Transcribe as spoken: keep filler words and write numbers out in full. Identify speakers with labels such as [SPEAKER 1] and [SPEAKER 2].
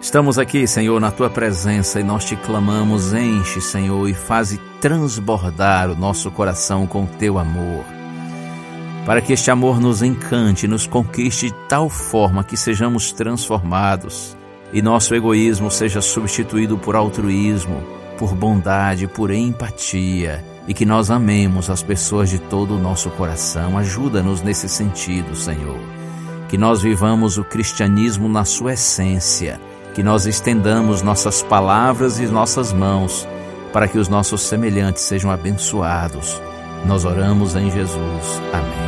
[SPEAKER 1] Estamos aqui, Senhor, na Tua presença e nós te clamamos, enche, Senhor, e faze transbordar o nosso coração com Teu amor, para que este amor nos encante, nos conquiste de tal forma que sejamos transformados e nosso egoísmo seja substituído por altruísmo, por bondade, por empatia, e que nós amemos as pessoas de todo o nosso coração. Ajuda-nos nesse sentido, Senhor. Que nós vivamos o cristianismo na sua essência, que nós estendamos nossas palavras e nossas mãos para que os nossos semelhantes sejam abençoados. Nós oramos em Jesus. Amém.